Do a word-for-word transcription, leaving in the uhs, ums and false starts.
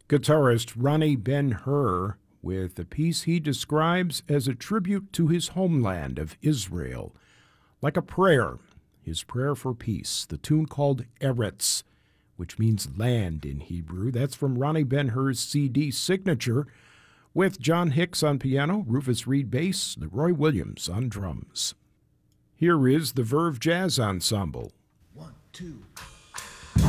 Guitarist Ronnie Ben-Hur with a piece he describes as a tribute to his homeland of Israel. Like a prayer, his prayer for peace, the tune called Eretz, which means land in Hebrew. That's from Ronnie Ben-Hur's C D Signature, with John Hicks on piano, Rufus Reid bass, Leroy Williams on drums. Here is the Verve Jazz Ensemble. One, two.